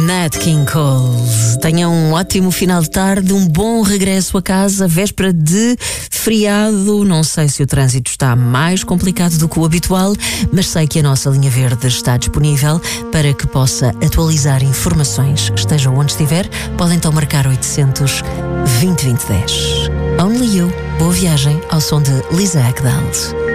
Nat King Cole. Tenham um ótimo final de tarde, um bom regresso a casa, véspera de feriado. Não sei se o trânsito está mais complicado do que o habitual, mas sei que a nossa linha verde está disponível para que possa atualizar informações. Esteja onde estiver, pode então marcar 800 20 20 10. Only You. Boa viagem ao som de Lisa Ekdahl.